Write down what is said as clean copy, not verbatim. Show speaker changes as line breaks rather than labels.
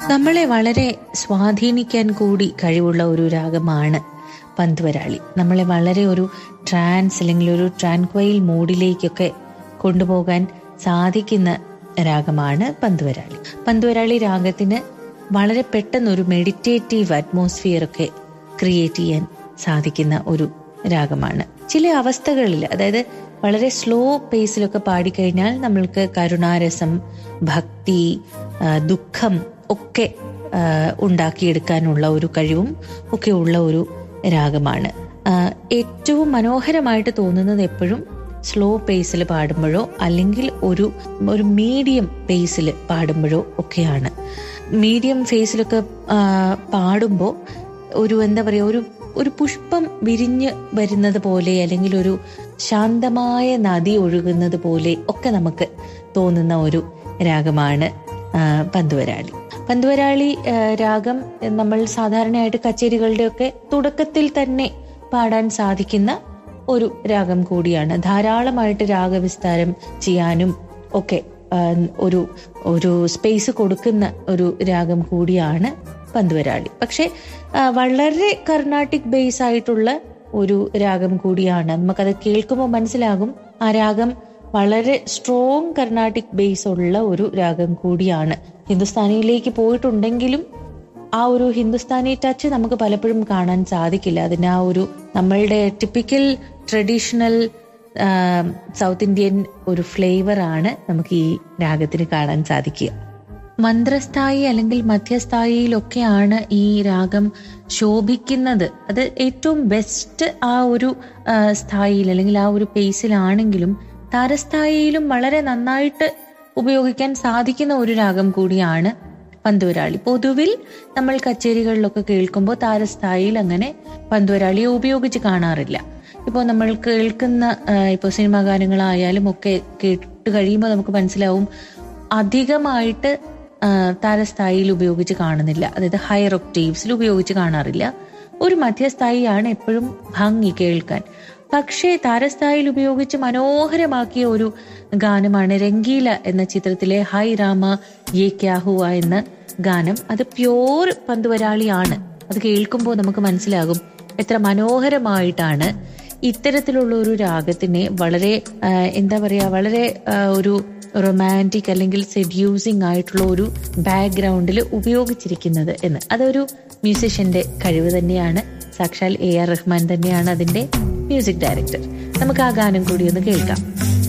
നമ്മളെ വളരെ സ്വാധീനിക്കാൻ കൂടി കഴിവുള്ള ഒരു രാഗമാണ് പന്തുവരാളി. നമ്മളെ വളരെ ഒരു ട്രാൻസ് അല്ലെങ്കിൽ ഒരു ട്രാൻക്വൈൽ മൂഡിലേക്കൊക്കെ കൊണ്ടുപോകാൻ സാധിക്കുന്ന രാഗമാണ് പന്തുവരാളി. പന്തുവരാളി രാഗത്തിന് വളരെ പെട്ടെന്നൊരു മെഡിറ്റേറ്റീവ് അറ്റ്മോസ്ഫിയർ ഒക്കെ ക്രിയേറ്റ് ചെയ്യാൻ സാധിക്കുന്ന ഒരു രാഗമാണ്. ചില അവസ്ഥകളിൽ, അതായത് വളരെ സ്ലോ പേസിലൊക്കെ പാടിക്കഴിഞ്ഞാൽ നമ്മൾക്ക് കരുണാരസം, ഭക്തി, ദുഃഖം ഒക്കെ ഉണ്ടാക്കിയെടുക്കാനുള്ള ഒരു കഴിവും ഒക്കെ ഉള്ള ഒരു രാഗമാണ്. ഏറ്റവും മനോഹരമായിട്ട് തോന്നുന്നത് എപ്പോഴും സ്ലോ പേസിൽ പാടുമ്പോഴോ അല്ലെങ്കിൽ ഒരു മീഡിയം പേസിൽ പാടുമ്പോഴോ ഒക്കെയാണ്. മീഡിയം ഫേസിലൊക്കെ പാടുമ്പോൾ ഒരു എന്താ പറയുക, ഒരു പുഷ്പം വിരിഞ്ഞ് വരുന്നത് പോലെ അല്ലെങ്കിൽ ഒരു ശാന്തമായ നദി ഒഴുകുന്നത് പോലെ ഒക്കെ നമുക്ക് തോന്നുന്ന ഒരു രാഗമാണ് പന്തുവരാളി. പന്തുവരാളി രാഗം നമ്മൾ സാധാരണയായിട്ട് കച്ചേരികളുടെയൊക്കെ തുടക്കത്തിൽ തന്നെ പാടാൻ സാധിക്കുന്ന ഒരു രാഗം കൂടിയാണ്. ധാരാളമായിട്ട് രാഗവിസ്താരം ചെയ്യാനും ഒക്കെ ഒരു സ്പേസ് കൊടുക്കുന്ന ഒരു രാഗം കൂടിയാണ് പന്തുവരാളി. പക്ഷെ വളരെ കർണാട്ടിക് ബേസ് ആയിട്ടുള്ള ഒരു രാഗം കൂടിയാണ്. നമുക്കത് കേൾക്കുമ്പോൾ മനസ്സിലാകും ആ രാഗം വളരെ സ്ട്രോങ് കർണാട്ടിക് ബേസ് ഉള്ള ഒരു രാഗം കൂടിയാണ്. ഹിന്ദുസ്ഥാനിയിലേക്ക് പോയിട്ടുണ്ടെങ്കിലും ആ ഒരു ഹിന്ദുസ്ഥാനി ടച്ച് നമുക്ക് പലപ്പോഴും കാണാൻ സാധിക്കില്ല. അതിന് ആ ഒരു നമ്മളുടെ ടിപ്പിക്കൽ ട്രഡീഷണൽ സൗത്ത് ഇന്ത്യൻ ഒരു ഫ്ലേവർ ആണ് നമുക്ക് ഈ രാഗത്തിന് കാണാൻ സാധിക്കുക. മന്ത്രസ്ഥായി അല്ലെങ്കിൽ മധ്യസ്ഥായിയിലൊക്കെയാണ് ഈ രാഗം ശോഭിക്കുന്നത്. അത് ഏറ്റവും ബെസ്റ്റ് ആ ഒരു സ്ഥായിയിൽ അല്ലെങ്കിൽ ആ ഒരു പേസിലാണെങ്കിലും താരസ്ഥായിയിലും വളരെ നന്നായിട്ട് ഉപയോഗിക്കാൻ സാധിക്കുന്ന ഒരു രാഗം കൂടിയാണ് പന്തുവരാളി. പൊതുവിൽ നമ്മൾ കച്ചേരികളിലൊക്കെ കേൾക്കുമ്പോൾ താരസ്ഥായിയിൽ അങ്ങനെ പന്തുവരാളിയെ ഉപയോഗിച്ച് കാണാറില്ല. ഇപ്പോൾ നമ്മൾ കേൾക്കുന്ന ഇപ്പോൾ സിനിമാ ഗാനങ്ങളായാലും ഒക്കെ കേട്ട് കഴിയുമ്പോൾ നമുക്ക് മനസ്സിലാവും അധികമായിട്ട് താരസ്ഥായിയിൽ ഉപയോഗിച്ച് കാണുന്നില്ല. അതായത് ഹയർ ഒക്ടേവ്സിൽ ഉപയോഗിച്ച് കാണാറില്ല. ഒരു മധ്യസ്ഥായിയാണ് എപ്പോഴും ഭംഗി കേൾക്കാൻ. പക്ഷേ താരസ്ഥായിൽ ഉപയോഗിച്ച് മനോഹരമാക്കിയ ഒരു ഗാനമാണ് രംഗീല എന്ന ചിത്രത്തിലെ ഹൈ രാമ യേ ക്യാ ഹുവ എന്ന ഗാനം. അത് പ്യോർ പന്തുവരാളിയാണ്. അത് കേൾക്കുമ്പോൾ നമുക്ക് മനസ്സിലാകും എത്ര മനോഹരമായിട്ടാണ് ഇത്തരത്തിലുള്ള ഒരു രാഗത്തിനെ വളരെ എന്താ പറയാ, വളരെ ഒരു റൊമാൻറ്റിക് അല്ലെങ്കിൽ സെഡ്യൂസിങ് ആയിട്ടുള്ള ഒരു ബാക്ക്ഗ്രൗണ്ടിൽ ഉപയോഗിച്ചിരിക്കുന്നത് എന്ന്. അതൊരു മ്യൂസിഷ്യന്റെ കഴിവ് തന്നെയാണ്. സാക്ഷാൽ AR റഹ്മാൻ തന്നെയാണ് അതിന്റെ മ്യൂസിക് ഡയറക്ടർ. നമുക്ക് ആ ഗാനം കൂടി ഒന്ന് കേൾക്കാം.